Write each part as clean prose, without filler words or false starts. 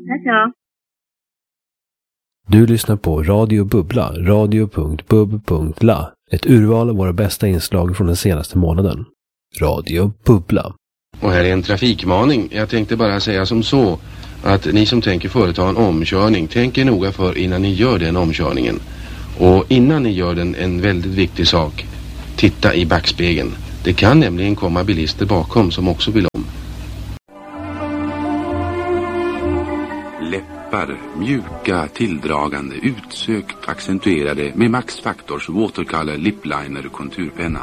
Tack. Du lyssnar på Radio Bubbla, radio.bub.la. Ett urval av våra bästa inslag från den senaste månaden. Radio Bubbla. Och här är en trafikmaning. Jag tänkte bara säga som så att ni som tänker företa en omkörning, tänk er noga för innan ni gör den omkörningen. Och innan ni gör den, en väldigt viktig sak, titta i backspegeln. Det kan nämligen komma bilister bakom som också vill om. Läppar, mjuka, tilldragande, utsökt, accentuerade med Max Factors Watercolor Lipliner konturpenna.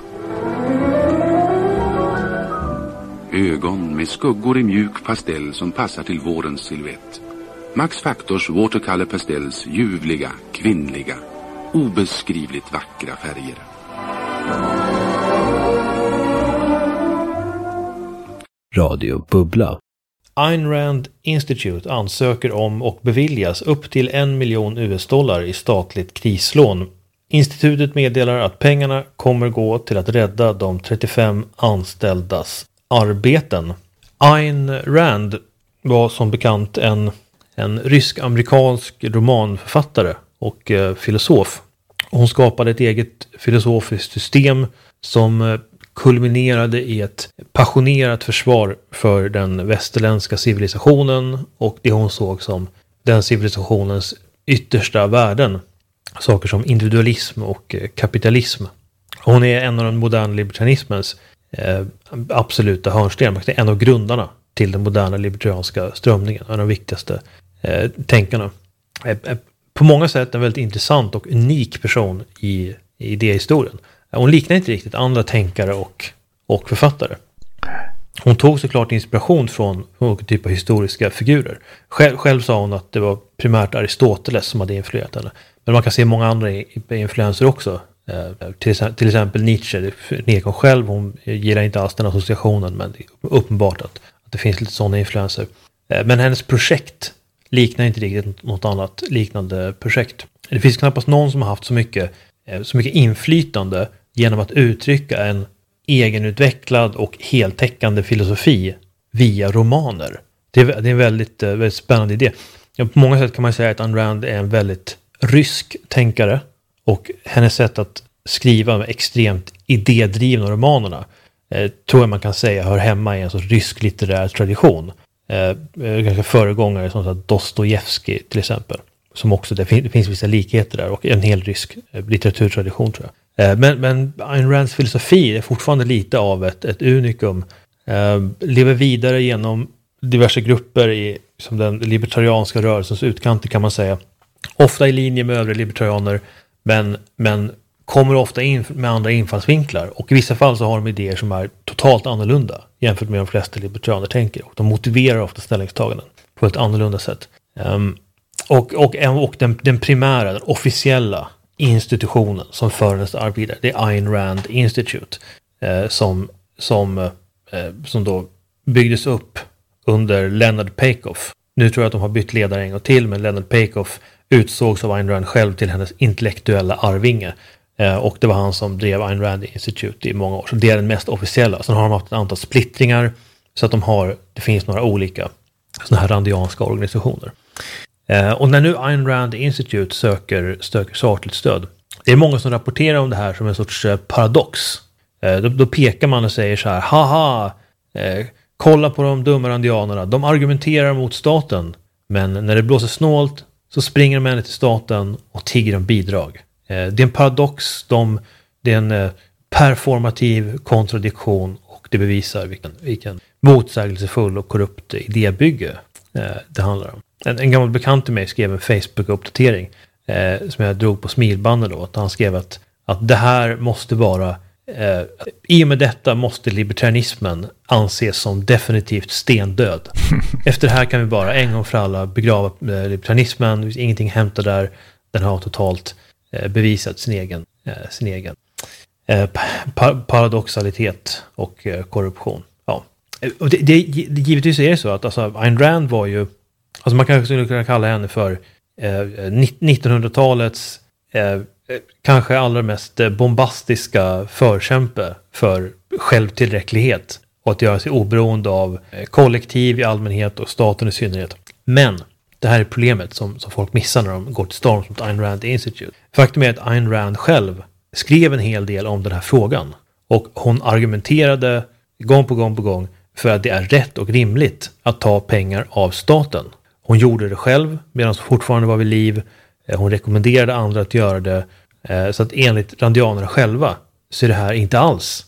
Ögon med skuggor i mjuk pastell som passar till vårens silhuett. Max Factors Watercolor Pastels ljuvliga, kvinnliga, obeskrivligt vackra färger. Radio Bubbla. Ayn Rand Institute ansöker om och beviljas upp till $1 miljon i statligt krislån. Institutet meddelar att pengarna kommer gå till att rädda de 35 anställdas arbeten. Ayn Rand var som bekant en rysk-amerikansk romanförfattare och filosof. Hon skapade ett eget filosofiskt system som kulminerade i ett passionerat försvar för den västerländska civilisationen och det hon såg som den civilisationens yttersta värden. Saker som individualism och kapitalism. Hon är en av den moderna libertarianismens absoluta hörnstenar. En av grundarna till den moderna libertarianska strömningen. En av de viktigaste tänkarna. På många sätt en väldigt intressant och unik person i idéhistorien. Hon liknar inte riktigt andra tänkare och författare. Hon tog såklart inspiration från olika typer av historiska figurer. Själv sa hon att det var primärt Aristoteles som hade influerat henne. Men man kan se många andra influenser också. Till exempel Nietzsche. Nekon själv, hon gillar inte alls den associationen, men det är uppenbart att det finns lite sådana influenser. Men hennes projekt liknar inte riktigt något annat liknande projekt. Det finns knappast någon som har haft så mycket inflytande genom att uttrycka en egenutvecklad och heltäckande filosofi via romaner. Det är en väldigt spännande idé. På många sätt kan man säga att Ayn Rand är en väldigt rysk tänkare och hennes sätt att skriva med extremt idédrivna romanerna tror jag man kan säga hör hemma i en sorts rysk litterär tradition. Ganska föregångare som Dostojevskij till exempel. Som också, det finns vissa likheter där och en hel rysk litteraturtradition tror jag. Men Ayn Rands filosofi är fortfarande lite av ett unikum. Lever vidare genom diverse grupper som den libertarianska rörelsens utkanter kan man säga. Ofta i linje med övriga libertarianer men kommer ofta in med andra infallsvinklar. Och i vissa fall så har de idéer som är totalt annorlunda jämfört med de flesta libertarianer tänker. Och de motiverar ofta ställningstaganden på ett annorlunda sätt. Och den primära, den officiella institutionen som för hennes arbete, det är Ayn Rand Institute som då byggdes upp under Leonard Peikoff. Nu tror jag att de har bytt ledare en gång till, men Leonard Peikoff utsågs av Ayn Rand själv till hennes intellektuella arvinge. Och det var han som drev Ayn Rand Institute i många år. Så det är den mest officiella. Sen har de haft ett antal splittringar så att det finns några olika såna här randianska organisationer. Och när nu Ayn Rand Institute söker statligt stöd, det är många som rapporterar om det här som en sorts paradox. Då pekar man och säger så här: haha, kolla på de dumma randianerna, de argumenterar mot staten, men när det blåser snålt så springer de till staten och tigger om bidrag. Det är en paradox, det är en performativ kontradiktion och det bevisar vilken motsägelsefull och korrupt idébygge det handlar om. En gammal bekant till mig skrev en Facebook-uppdatering som jag drog på smilbanden då. Att han skrev att det här måste vara i och med detta måste libertarianismen anses som definitivt stendöd. Efter det här kan vi bara en gång för alla begrava libertarianismen. Det finns ingenting hämtat där. Den har totalt bevisat sin egen paradoxalitet och korruption. Ja. Och givetvis är det så att alltså, Ayn Rand var ju, alltså man kanske skulle kunna kalla henne för 1900-talets kanske allra mest bombastiska förkämpe för självtillräcklighet och att göra sig oberoende av kollektiv i allmänhet och staten i synnerhet. Men Det här är problemet som folk missar när de går till storms mot Ayn Rand Institute. Faktum är att Ayn Rand själv skrev en hel del om den här frågan. Och hon argumenterade gång på gång för att det är rätt och rimligt att ta pengar av staten. Hon gjorde det själv medan hon fortfarande var vid liv. Hon rekommenderade andra att göra det. Så att enligt randianerna själva så är det här inte alls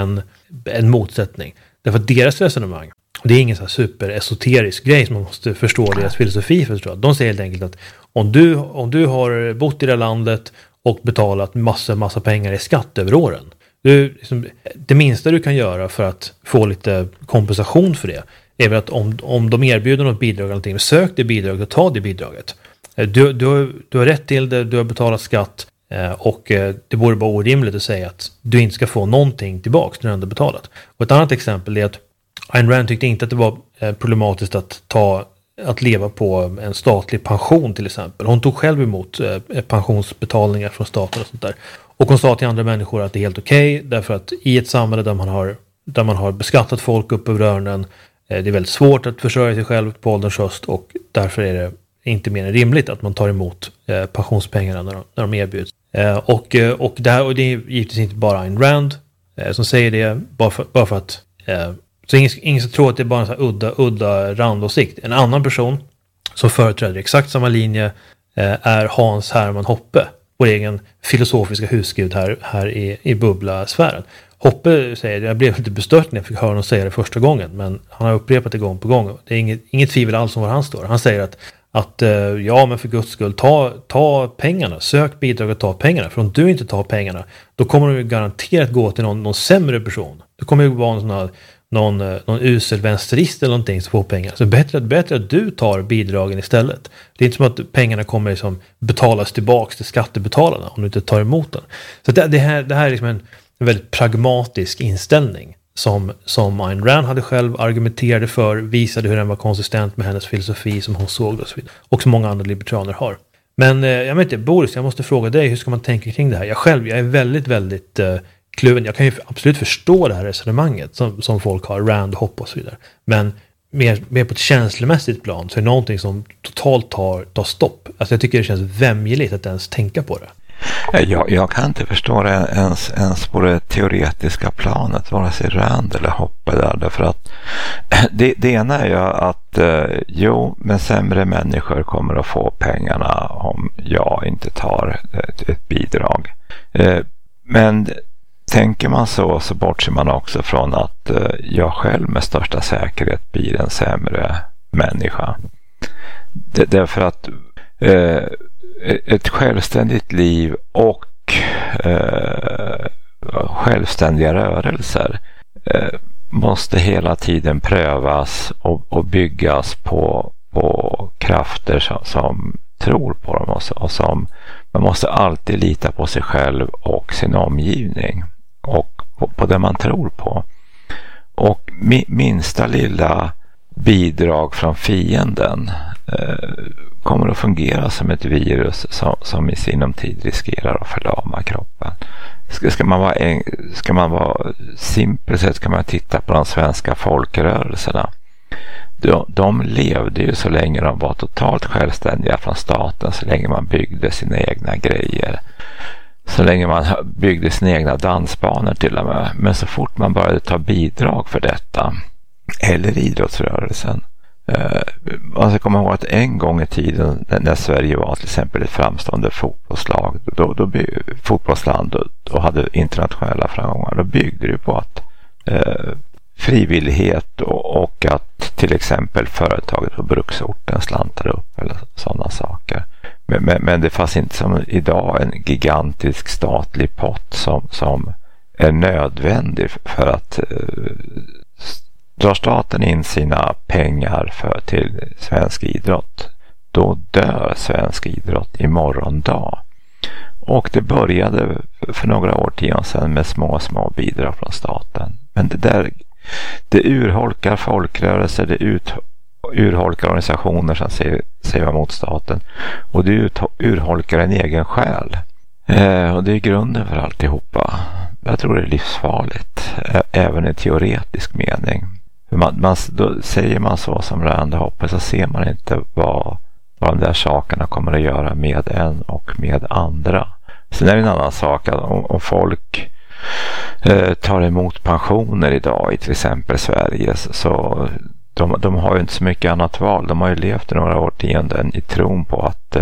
en motsättning. Därför att deras resonemang, det är ingen så här super-esoterisk grej som man måste förstå deras filosofi för att förstå. De säger helt enkelt att om du har bott i det här landet och betalat massa pengar i skatt över åren. Det minsta du kan göra för att få lite kompensation för det är väl att om de erbjuder något bidrag eller någonting, sök det bidraget och ta det bidraget. Du har rätt till det, du har betalat skatt och det borde vara orimligt att säga att du inte ska få någonting tillbaka när du ändå betalat. Och ett annat exempel är att Ayn Rand tyckte inte att det var problematiskt att leva på en statlig pension till exempel. Hon tog själv emot pensionsbetalningar från staten och sånt där. Och hon sa till andra människor att det är helt okej, därför att i ett samhälle där man har beskattat folk upp över öronen, det är väldigt svårt att försörja sig själv på ålderns höst och därför är det inte mer än rimligt att man tar emot pensionspengarna när de erbjuds. Och det är givetvis inte bara Ayn Rand som säger det, bara för att så ingen som tror att det är bara en så här udda randåsikt. En annan person som företräder exakt samma linje är Hans Hermann Hoppe, vår egen filosofiska husgud här i bubblasfären. Hoppe säger, jag blev lite bestört när jag fick höra honom säga det första gången, men han har upprepat det gång på gång. Det är inget tvivel alls om var han står. Han säger att ja, men för Guds skull, ta pengarna, sök bidrag och ta pengarna. För om du inte tar pengarna, då kommer de ju garanterat gå till någon sämre person. Det kommer ju vara någon usel vänsterist eller någonting som får pengar. Så bättre att du tar bidragen istället. Det är inte som att pengarna kommer liksom betalas tillbaka till skattebetalarna om du inte tar emot den. Så det här är liksom en väldigt pragmatisk inställning som Ayn Rand hade själv argumenterade för, visade hur den var konsistent med hennes filosofi som hon såg och så vidare. Och som många andra libertarianer har. Men jag vet inte, Boris, jag måste fråga dig, hur ska man tänka kring det här? Jag är väldigt, väldigt kluven. Jag kan ju absolut förstå det här resonemanget som folk har, Rand, Hopp och så vidare. Men mer på ett känslomässigt plan så är det någonting som totalt tar stopp. Alltså jag tycker det känns vämjeligt att ens tänka på det. Jag kan inte förstå det ens på det teoretiska planet, vare sig Rand eller Hoppe där, därför att det ena är ju att men sämre människor kommer att få pengarna om jag inte tar ett bidrag. Men tänker man så bortser man också från att jag själv med största säkerhet blir en sämre människa. Därför att ett självständigt liv och självständiga rörelser måste hela tiden prövas och byggas på krafter som tror på dem och som man måste alltid lita på sig själv och sin omgivning och på det man tror på. Och minsta lilla bidrag från fienden kommer att fungera som ett virus som i sinom tid riskerar att förlama kroppen. Ska man vara simpel så ska man titta på de svenska folkrörelserna. De levde ju så länge de var totalt självständiga från staten, så länge man byggde sina egna grejer. Så länge man byggde sina egna dansbanor till och med. Men så fort man började ta bidrag för detta, eller idrottsrörelsen. Man ska komma ihåg att en gång i tiden när Sverige var till exempel ett framstående fotbollsland och hade internationella framgångar, då byggde det på att frivillighet och att till exempel företaget på bruksorten slantade upp eller sådana saker. Men det fanns inte som idag en gigantisk statlig pott som är nödvändig för att drar staten in sina pengar till svensk idrott, då dör svensk idrott i morgondag. Och det började för några årtionden sedan med små bidrag från staten. Men det urholkar folkrörelser, det urholkar organisationer som säger mot staten. Och det urholkar en egen själ. Och det är grunden för alltihopa. Jag tror det är livsfarligt, även i teoretisk mening. Då säger man så som Rand Hoppe, så ser man inte vad vad de där sakerna kommer att göra med en och med andra. Sen är det en annan sak att om folk tar emot pensioner idag i till exempel Sverige, så de har ju inte så mycket annat val. De har ju levt i några årtionden i tron på att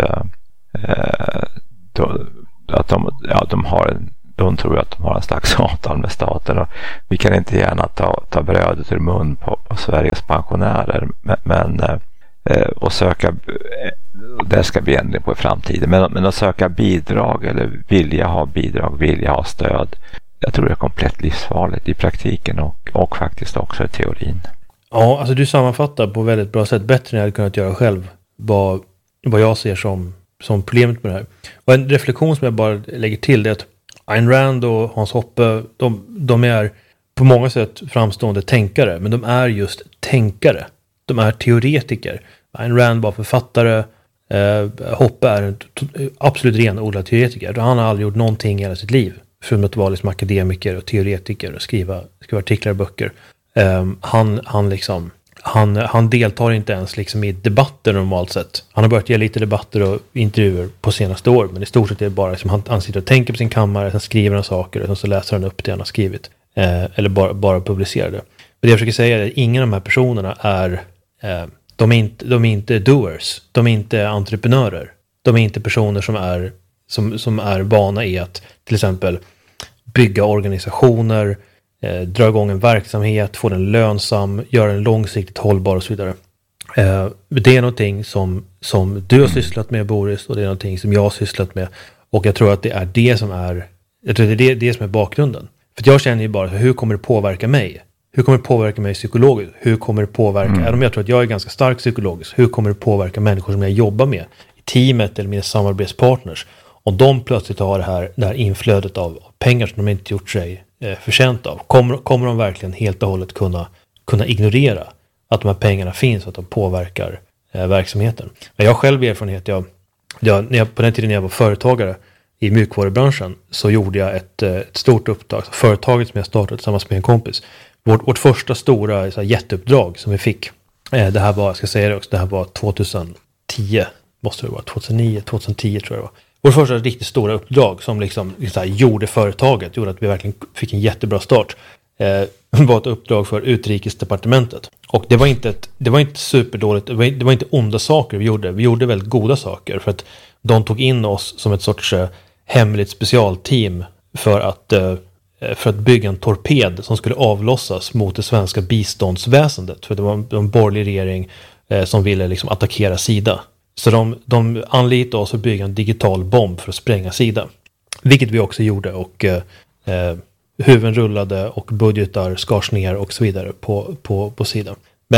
de tror att de har en slags avtal med staten, och vi kan inte gärna ta brödet ur mun på Sveriges pensionärer, men och söka, det ska bli ändring på i framtiden, men att söka bidrag eller vilja ha stöd, jag tror det är komplett livsfarligt i praktiken och faktiskt också i teorin. Ja, alltså du sammanfattar på väldigt bra sätt, bättre än jag hade kunnat göra själv, vad jag ser som problemet med det här. Och en reflektion som jag bara lägger till är att Ayn Rand och Hans Hoppe, de är på många sätt framstående tänkare, men de är just tänkare. De är teoretiker. Ayn Rand var författare, Hoppe är en absolut renodlad teoretiker. Han har aldrig gjort någonting i hela sitt liv, förutom att vara liksom akademiker och teoretiker och skriva artiklar och böcker. Han deltar inte ens liksom i debatter normalt sett. Han har börjat ge lite debatter och intervjuer på senaste år, men i stort sett är det bara liksom, han sitter och tänker på sin kammare, sen skriver han saker och så läser han upp det han har skrivit, eller bara publicerar det. Men det jag försöker säga är att ingen av de här personerna är de är inte doers, de är inte entreprenörer, de är inte personer som är vana i att till exempel bygga organisationer, dra igång en verksamhet, få den lönsam, göra den långsiktigt hållbar och så vidare. Det är någonting som du har sysslat med, Boris, och det är någonting som jag har sysslat med, och jag tror att det är det som är bakgrunden. För jag känner ju bara, hur kommer det påverka mig? Hur kommer det påverka mig psykologiskt? Hur kommer det påverka, även om jag tror att jag är ganska stark psykologiskt, hur kommer det påverka människor som jag jobbar med i teamet eller mina samarbetspartners? Om de plötsligt har det här inflödet av pengar som de inte gjort sig förtjänt av, kommer de verkligen helt och hållet kunna ignorera att de här pengarna finns och att de påverkar verksamheten? Men jag har själv erfarenhet, på den tiden när jag var företagare i mjukvarubranschen, så gjorde jag ett stort uppdrag, företaget som jag startade tillsammans med en kompis. Vårt första stora jätteuppdrag som vi fick, det här var, jag ska säga det också, det här var 2010, måste det vara, 2009, 2010 tror jag det var. Vårt första riktigt stora uppdrag som liksom gjorde företaget, gjorde att vi verkligen fick en jättebra start, var ett uppdrag för Utrikesdepartementet. Och det var inte superdåligt, det var inte onda saker vi gjorde. Vi gjorde väldigt goda saker, för att de tog in oss som ett sorts hemligt specialteam för att bygga en torped som skulle avlossas mot det svenska biståndsväsendet. För det var en borgerlig regering som ville liksom attackera Sida. Så de anlitade oss för att bygga en digital bomb för att spränga Sida. Vilket vi också gjorde, och huvuden rullade och budgetar skars ner och så vidare på Sida.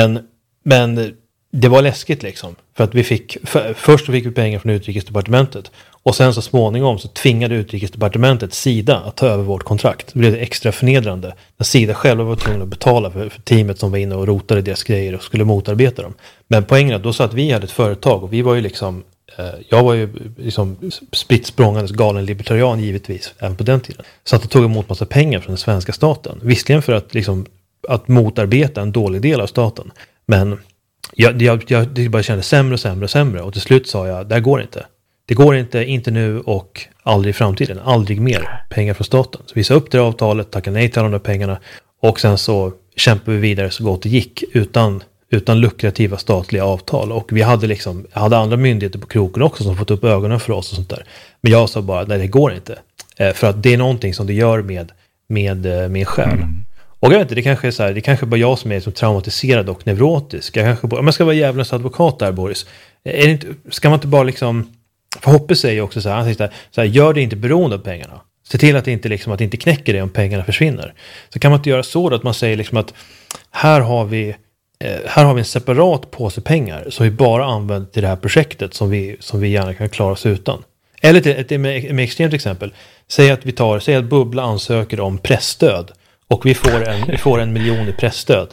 Men det var läskigt liksom. För att först fick vi pengar från Utrikesdepartementet, och sen så småningom så tvingade Utrikesdepartementet Sida att ta över vårt kontrakt. Det blev extra förnedrande när Sida själva var tvungna att betala för teamet som var inne och rotade deras grejer och skulle motarbeta dem. Men poängen är att då så att vi hade ett företag, och vi var ju liksom, jag var ju liksom spritt språngandes galen libertarian givetvis även på den tiden. Så att det tog emot massa pengar från den svenska staten. Visserligen för att motarbeta en dålig del av staten. Men jag bara kände sämre, och till slut sa jag, det här går inte. Det går inte nu och aldrig i framtiden. Aldrig mer pengar från staten. Så vi sa upp det avtalet, tackade nej till alla de där pengarna, och sen så kämpade vi vidare så gott det gick utan lukrativa statliga avtal. Och vi hade andra myndigheter på kroken också som fått upp ögonen för oss och sånt där. Men jag sa bara, nej, det går inte. För att det är någonting som det gör med min själ. Och jag vet inte, det kanske är så här, det kanske bara jag som är traumatiserad och neurotisk. Om jag ska vara djävulens advokat där, Boris. Ska man inte bara liksom, för Hoppe säger också så här, gör det inte beroende av pengarna. Se till att det inte att det inte knäcker det om pengarna försvinner. Så kan man inte göra så att man säger liksom att här har vi en separat påse pengar som vi bara använder till det här projektet som vi gärna kan klara oss utan. Eller till ett mer extremt exempel. Säg att Bubbla ansöker om pressstöd, och vi får 1 miljon i pressstöd.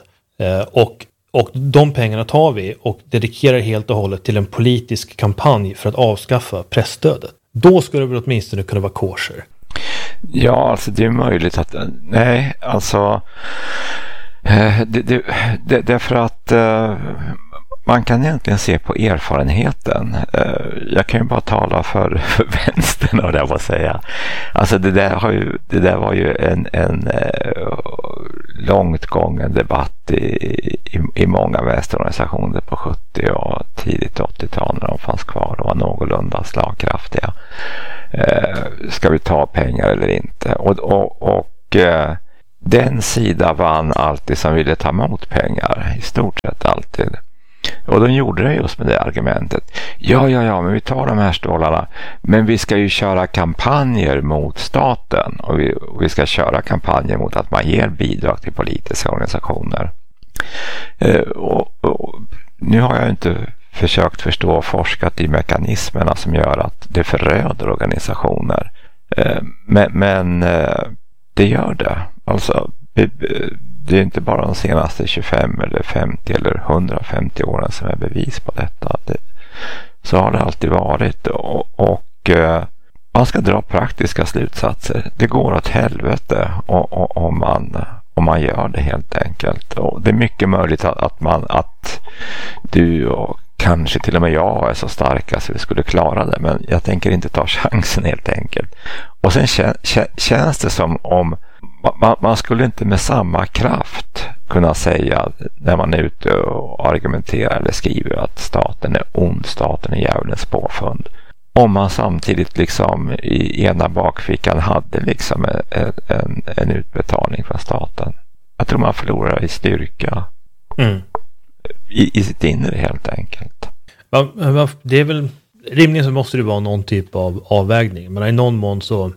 Och de pengarna tar vi och dedikerar helt och hållet till en politisk kampanj för att avskaffa pressstödet. Då skulle det väl åtminstone kunna vara kosher. Ja, alltså det är möjligt att... Nej, alltså... Därför att man kan egentligen se på erfarenheten. Jag kan ju bara tala för vänstern och det var att säga. Alltså det där var ju en långt gången debatt i många vänsterorganisationer på 70 och tidigt 80-tal när de fanns kvar och var någorlunda slagkraftiga. Ska vi ta pengar eller inte? Och den sida vann alltid som ville ta emot pengar, i stort sett alltid. Och de gjorde det just med det argumentet. Ja, men vi tar de här stålarna. Men vi ska ju köra kampanjer mot staten. Och vi ska köra kampanjer mot att man ger bidrag till politiska organisationer. Och nu har jag inte försökt förstå och forskat i mekanismerna som gör att det föröder organisationer. Men det gör det. Alltså det är inte bara de senaste 25 eller 50 eller 150 åren som är bevis på detta. Så har det alltid varit. Och man ska dra praktiska slutsatser. Det går åt helvete om man gör det helt enkelt. Och det är mycket möjligt att du och kanske till och med jag är så starka så vi skulle klara det. Men jag tänker inte ta chansen helt enkelt. Och sen känns det som om man skulle inte med samma kraft kunna säga när man är ute och argumenterar eller skriver att staten är ond, staten är djävulens påfund. Om man samtidigt liksom i ena bakfickan hade liksom en utbetalning från staten. Jag tror man förlorar i styrka i sitt inre helt enkelt. Det är väl rimligen så måste det vara någon typ av avvägning. Men i någon mån så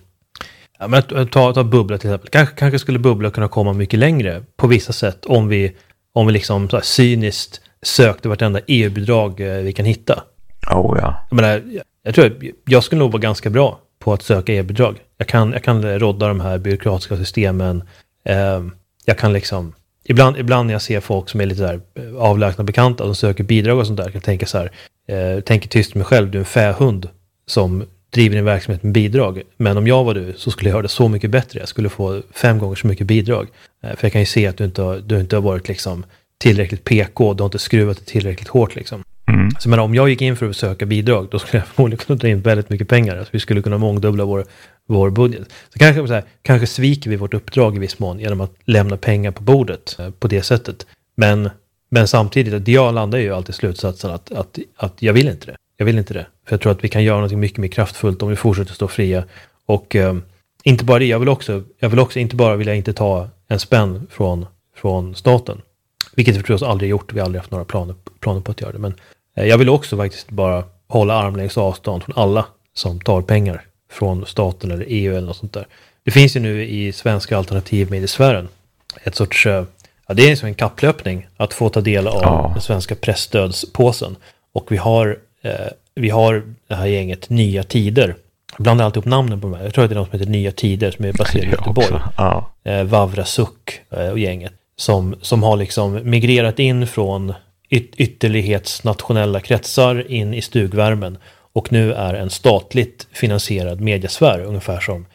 ta Bubbla till exempel. Kanske skulle Bubbla kunna komma mycket längre på vissa sätt om vi liksom så här cyniskt sökte vartenda EU-bidrag vi kan hitta. Jag tror att jag skulle nog vara ganska bra på att söka EU-bidrag. Jag kan rodda de här byråkratiska systemen. Jag kan liksom ibland när jag ser folk som är lite där avlägsna bekanta som söker bidrag och sånt där, kan jag tänka så här, tänker tyst mig själv, du är en fähund som driver din verksamhet med bidrag. Men om jag var du så skulle jag göra det så mycket bättre. Jag skulle få 5 gånger så mycket bidrag. För jag kan ju se att du inte har varit liksom tillräckligt PK. Du har inte skruvat det tillräckligt hårt liksom. Så men om jag gick in för att söka bidrag, då skulle jag förmodligen kunna ta in väldigt mycket pengar. Alltså vi skulle kunna mångdubbla vår budget. Så kanske sviker vi vårt uppdrag i viss mån genom att lämna pengar på bordet på det sättet. Men samtidigt, att jag landar ju alltid slutsatsen att jag vill inte det. Jag vill inte det. För jag tror att vi kan göra något mycket mer kraftfullt om vi fortsätter stå fria. Och inte bara det, jag vill också inte bara vilja inte ta en spänn från staten. Vilket vi förstås aldrig gjort. Vi har aldrig haft några planer på att göra det. Men jag vill också faktiskt bara hålla armlängds avstånd från alla som tar pengar från staten eller EU eller något sånt där. Det finns ju nu i svenska alternativmediesfären ett sorts, det är som en kapplöpning att få ta del av den svenska pressstödspåsen. Och vi har det här gänget Nya Tider. Ibland är alltid upp namnen på de här. Jag tror att det är någon som heter Nya Tider som är baserad i Göteborg. Vavra Suck och gänget. Som har liksom migrerat in från ytterlighetsnationella kretsar in i stugvärmen. Och nu är en statligt finansierad mediasfär. Ungefär som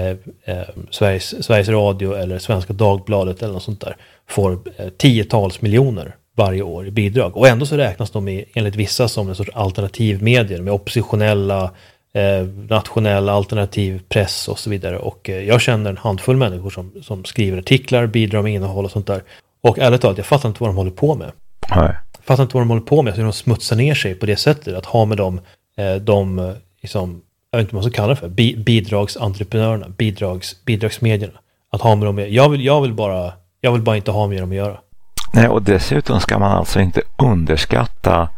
Sveriges Radio eller Svenska Dagbladet eller något sånt där. Får 10-tals miljoner varje år i bidrag. Och ändå så räknas de enligt vissa som en sorts alternativmedier med oppositionella, nationella alternativ press och så vidare. Och jag känner en handfull människor som skriver artiklar, bidrar med innehåll och sånt där. Och ärligt talat, jag fattar inte vad de håller på med. Nej. Jag fattar inte vad de håller på med. Så de smutsar ner sig på det sättet. Att ha med de liksom, jag vet inte vad man ska kalla det för, bidragsentreprenörerna, bidragsmedierna. Att ha med dem. Jag vill bara inte ha med dem att göra. Nej, och dessutom ska man alltså inte underskatta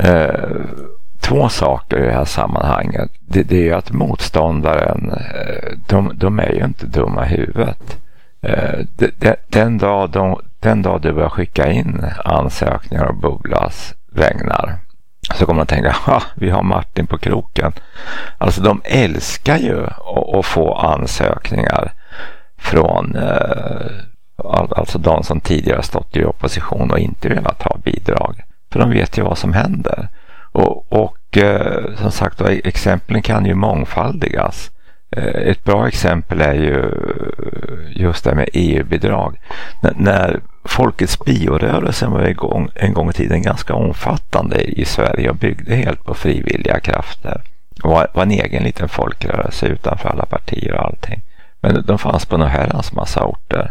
2 saker i det här sammanhanget. Det är ju att motståndaren, de är ju inte dumma i huvudet. Den dag du börjar skicka in ansökningar och Bubblas vägnar, så kommer man tänka, vi har Martin på kroken. Alltså de älskar ju att få ansökningar från alltså de som tidigare stått i opposition och inte velat ha bidrag. För de vet ju vad som händer. Och som sagt, exemplen kan ju mångfaldigas. Ett bra exempel är ju just det med EU-bidrag. När Folkets biorörelse var igång en gång i tiden ganska omfattande i Sverige och byggde helt på frivilliga krafter. Det var en egen liten folkrörelse utanför alla partier och allting. Men de fanns på några herrans massa orter.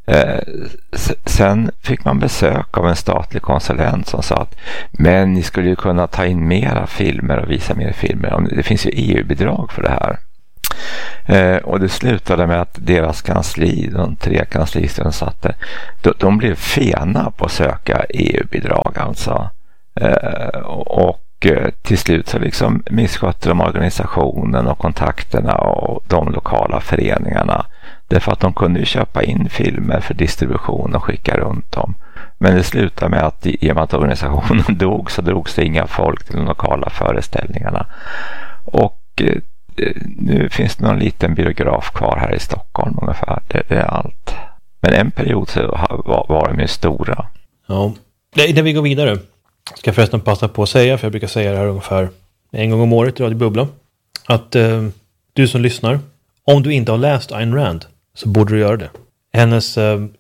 Sen fick man besök av en statlig konsulent som sa att men ni skulle ju kunna ta in mera filmer och visa mer filmer. Det finns ju EU-bidrag för det här. Och det slutade med att deras kansli, de 3 kanslister som satt där, de blev fena på att söka EU-bidrag alltså. Och till slut så liksom misskötte de organisationen och kontakterna och de lokala föreningarna. Därför att de kunde ju köpa in filmer för distribution och skicka runt dem. Men det slutade med att i och med att organisationen dog så drogs det inga folk till de lokala föreställningarna. Och nu finns det någon liten biograf kvar här i Stockholm ungefär. Det är allt. Men en period så var de ju stora. Ja, när vi går vidare ska jag förresten passa på att säga, för jag brukar säga det här ungefär en gång om året i Radio Bubbla, att du som lyssnar, om du inte har läst Ayn Rand så borde du göra det. Hennes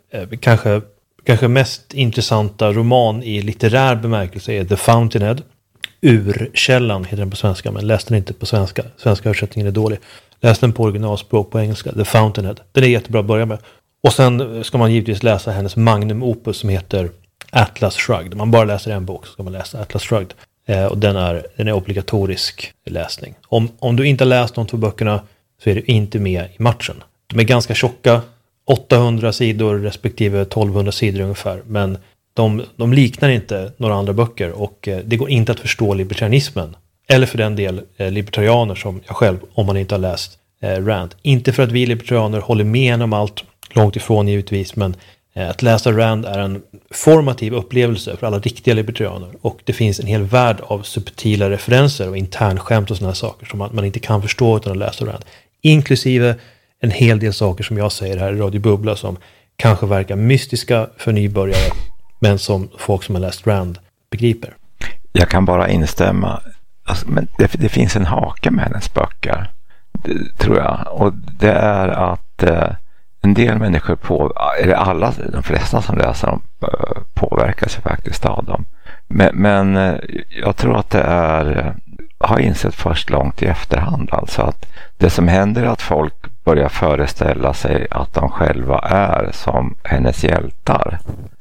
kanske mest intressanta roman i litterär bemärkelse är The Fountainhead. Urkällan heter den på svenska, men läs den inte på svenska. Svenska översättningen är dålig. Läs den på originalspråk på engelska. The Fountainhead. Den är jättebra att börja med. Och sen ska man givetvis läsa hennes magnum opus som heter Atlas Shrugged. Om man bara läser en bok så ska man läsa Atlas Shrugged. Och den är obligatorisk läsning. Om du inte har läst de 2 böckerna så är du inte med i matchen. De är ganska tjocka. 800 sidor respektive 1200 sidor ungefär. Men de liknar inte några andra böcker och det går inte att förstå libertarianismen. Eller för den del libertarianer som jag själv, om man inte har läst Rand. Inte för att vi libertarianer håller med om allt, långt ifrån givetvis, men att läsa Rand är en formativ upplevelse för alla riktiga libertarianer. Och det finns en hel värld av subtila referenser och internskämt och sådana här saker som man inte kan förstå utan att läsa Rand. Inklusive en hel del saker som jag säger här i Radio Bubbla som kanske verkar mystiska för nybörjare, men som folk som har läst Rand begriper. Jag kan bara instämma. Alltså, men det finns en hake med hennes böcker, tror jag. Och det är att en del människor, de flesta som läser dem påverkas ju faktiskt av dem. Men jag tror att har insett först långt i efterhand. Alltså att det som händer är att folk börjar föreställa sig att de själva är som hennes hjältar.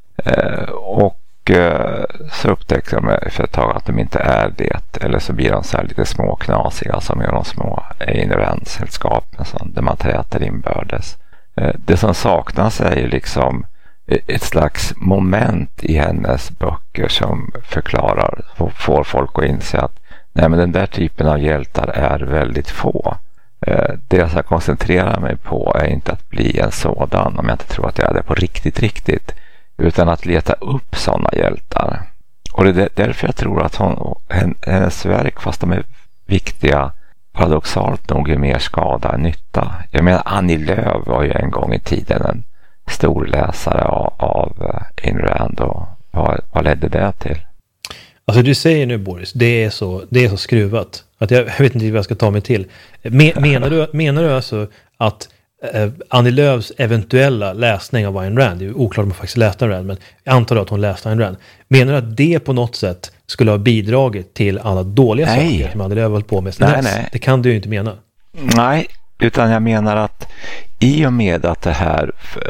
Och så upptäcker de efter ett tag att de inte är det. Eller så blir de så här lite småknasiga som gör de små Ayn Rand-sällskapen där man träter inbördes. Det som saknas är ju liksom ett slags moment i hennes böcker som förklarar, får folk att inse att nej, men den där typen av hjältar är väldigt få. Det jag ska koncentrera mig på är inte att bli en sådan, om jag inte tror att jag är det på riktigt, utan att leta upp sådana hjältar. Och det är därför jag tror att hennes verk, fast de är viktiga, paradoxalt nog är mer skada än nytta. Jag menar, Annie Lööf var ju en gång i tiden en stor läsare av Ayn Rand, och vad ledde det till? Alltså du säger nu, Boris, det är så skruvat att jag vet inte vad jag ska ta mig till. Menar du alltså att Annie Lööfs eventuella läsning av Ayn Rand, det är oklart om hon faktiskt läste Ayn Rand, men jag antar att hon läste Ayn Rand. Menar du att det på något sätt skulle ha bidragit till alla dåliga saker som Annie Lööf höll på med? Nej. Det kan du ju inte mena. Nej, utan jag menar att i och med att det här,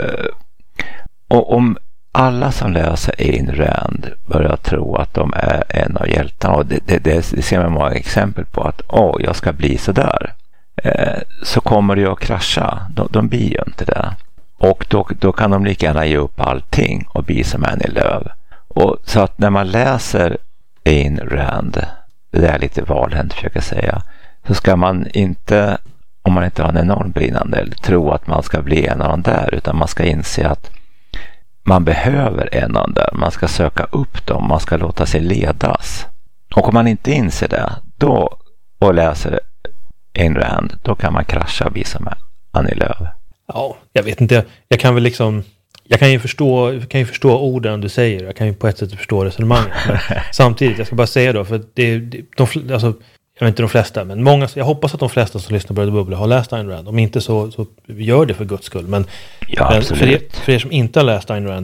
och om alla som läser Ayn Rand börjar tro att de är en av hjältarna, och det ser man många exempel på att jag ska bli så där, så kommer det att krascha. De blir ju inte det. Och då kan de lika gärna ge upp allting och bli som Annie Lööf. Och så att när man läser Ayn Rand, det är lite valhänt försöker säga, så ska man inte, om man inte har en enorm brinnande, tro att man ska bli en av dem där, utan man ska inse att man behöver en av dem där. Man ska söka upp dem, man ska låta sig ledas. Och om man inte inser det, då och läser Ayn Rand, då kan man krascha och bli som Annie Lööf. Ja, jag vet inte. Jag kan ju förstå orden du säger. Jag kan ju på ett sätt förstå resonemanget. Men samtidigt, jag ska bara säga då, för jag vet inte de flesta, men många, jag hoppas att de flesta som lyssnar på Radio Bubbla har läst Ayn Rand. Om inte så gör det för Guds skull. Men, ja, men för er som inte har läst Ayn Rand,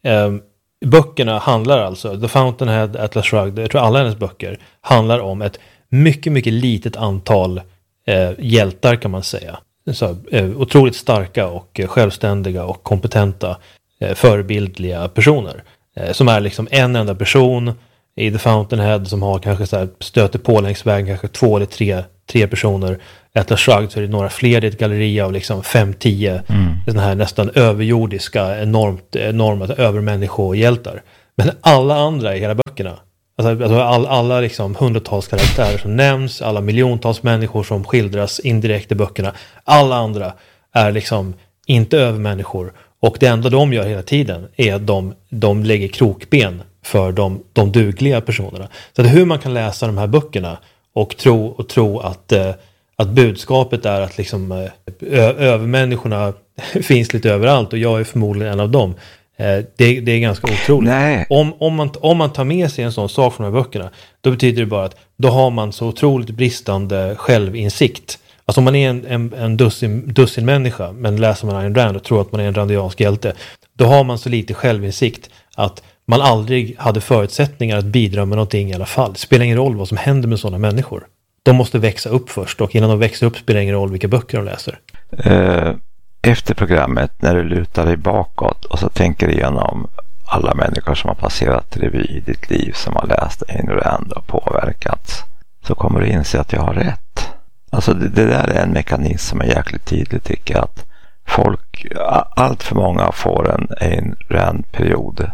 Böckerna handlar alltså, The Fountainhead, Atlas Shrugged, jag tror alla hennes böcker handlar om ett mycket, mycket litet antal hjältar kan man säga. Så, otroligt starka och självständiga och kompetenta förebildliga personer. Som är liksom en enda person i The Fountainhead som har kanske så här, stöter på längs vägen kanske 2 eller 3 personer. Atlas Shrugged så är det några fler i ett galleri av liksom 5-10 såna här nästan överjordiska enorma övermänniskohjältar. Men alla andra i hela böckerna, alltså alla liksom hundratals karaktärer som nämns, alla miljontals människor som skildras indirekt i böckerna, alla andra är liksom inte övermänniskor, och det enda de gör hela tiden är att de lägger krokben för de dugliga personerna. Så att hur man kan läsa de här böckerna och tro att budskapet är att liksom övermänniskorna finns lite överallt och jag är förmodligen en av dem. Det är ganska otroligt. Nej. Om man tar med sig en sån sak från de här böckerna, då betyder det bara att då har man så otroligt bristande självinsikt. Alltså om man är en dussin människa, men läser man Ayn Rand och tror att man är en randiansk hjälte, då har man så lite självinsikt att man aldrig hade förutsättningar att bidra med någonting i alla fall. Det spelar ingen roll vad som händer med sådana människor. De måste växa upp först, och innan de växer upp spelar det ingen roll vilka böcker de läser. Efter programmet, när du lutar dig bakåt och så tänker igenom alla människor som har passerat revy i ditt liv, som har läst Ayn Rand och påverkats, så kommer du inse att jag har rätt. Alltså det där är en mekanism som är jäkligt tydlig, tycker jag, att allt för många får en Ayn Rand-period.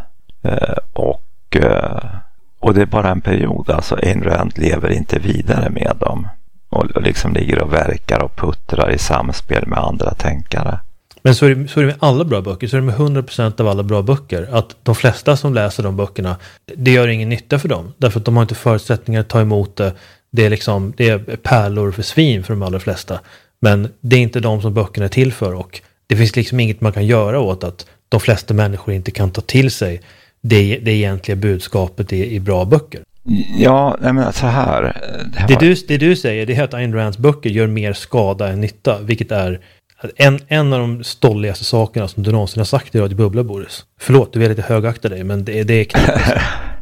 Och det är bara en period. Alltså Ayn Rand lever inte vidare med dem och liksom ligger och verkar och puttrar i samspel med andra tänkare. Men så är det med alla bra böcker, så är det med 100% av alla bra böcker, att de flesta som läser de böckerna, det gör ingen nytta för dem, därför att de har inte förutsättningar att ta emot det. Det är pärlor för svin för de allra flesta, men det är inte de som böckerna är till för, och det finns liksom inget man kan göra åt att de flesta människor inte kan ta till sig det egentliga budskapet i bra böcker. Ja, men så här. Det du säger, det är att Ayn Rands böcker gör mer skada än nytta, vilket är en av de stolligaste sakerna som du någonsin har sagt i Radio Bubbla, Boris. Förlåt, du vill lite högakta dig, men det är knappt.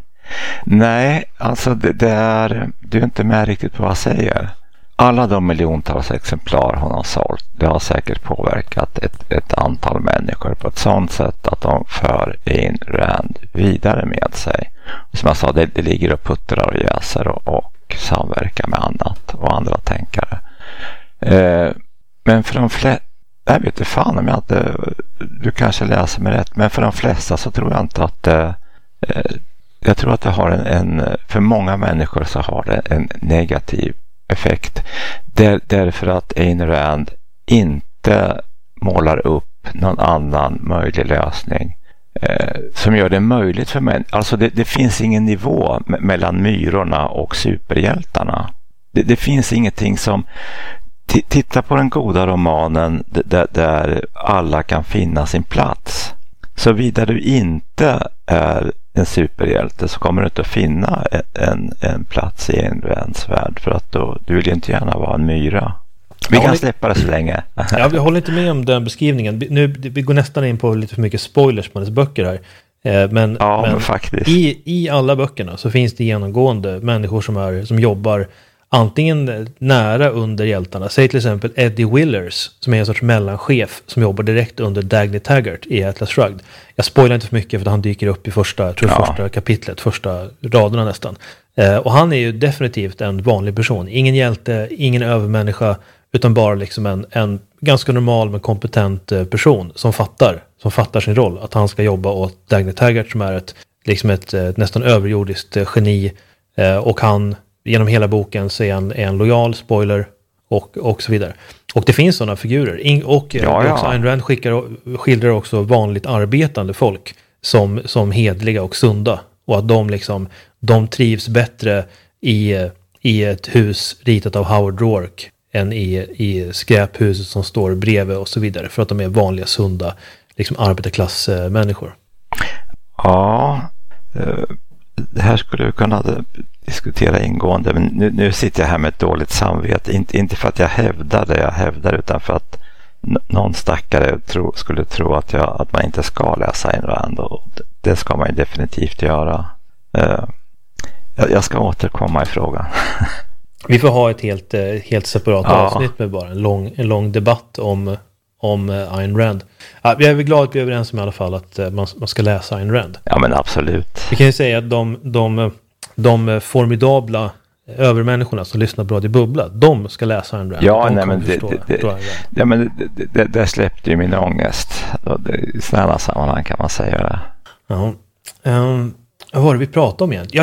Nej, alltså du är inte med riktigt på vad jag säger. Alla de miljontals exemplar hon har sålt, det har säkert påverkat ett antal människor på ett sådant sätt att de för Ayn Rand vidare med sig. Och som jag sa, det ligger och puttrar och jäser och samverkar med annat och andra tänkare. Men för de flesta, jag vet inte fan om jag inte, du kanske läser mig rätt, men för de flesta så tror jag inte att jag tror att det har för många människor så har det en negativ effekt. Därför att Ayn Rand inte målar upp någon annan möjlig lösning som gör det möjligt för män. Alltså det finns ingen nivå mellan myrorna och superhjältarna. Det finns ingenting som titta på den goda romanen där alla kan finna sin plats. Så vidare du inte är en superhjälte så kommer du inte att finna en plats i en väns värld, för att du vill inte gärna vara en myra. Vi kan släppa det så länge. Jag håller inte med om den beskrivningen. Vi går nästan in på lite för mycket spoilers på hennes böcker här. Men faktiskt. I alla böckerna så finns det genomgående människor som jobbar antingen nära under hjältarna. Säg till exempel Eddie Willers, som är en sorts mellanchef som jobbar direkt under Dagny Taggart i Atlas Shrugged. Jag spoilar inte för mycket för han dyker upp i första kapitlet, första raderna nästan. Och han är ju definitivt en vanlig person. Ingen hjälte, ingen övermänniska, utan bara liksom en ganska normal men kompetent person som fattar sin roll. Att han ska jobba åt Dagny Taggart, som är ett nästan överjordiskt geni. Och han, genom hela boken, så är en lojal, spoiler och så vidare. Och det finns sådana figurer. Också Ayn Rand skildrar också vanligt arbetande folk som hedliga och sunda. Och att de trivs bättre i ett hus ritat av Howard Rourke än i skräphuset som står bredvid och så vidare. För att de är vanliga, sunda arbetarklassmänniskor. Ja, det här skulle vi kunna diskutera ingående, men nu sitter jag här med ett dåligt samvete. Inte för att jag hävdar det jag hävdar, utan för att någon stackare skulle tro att man inte ska läsa Ayn Rand, och det ska man ju definitivt göra. Jag ska återkomma i frågan. Vi får ha ett helt separat avsnitt med bara en lång debatt om Ayn Rand. Jag är väl glad att vi är överens om i alla fall att man ska läsa Ayn Rand. Ja, men absolut. Vi kan ju säga att de formidabla övermänniskorna som lyssnar på Radio Bubbla, de ska läsa Ayn Rand. Ja, nej, men det släppte ju min ångest. I sådana sammanhang kan man säga det. Ja. Vad var det vi pratade om igen?